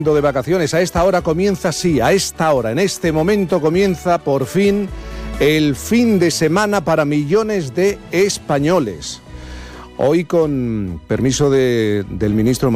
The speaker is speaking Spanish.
De vacaciones. A esta hora comienza, sí, a esta hora, en este momento comienza por fin el fin de semana para millones de españoles. Hoy, con permiso del ministro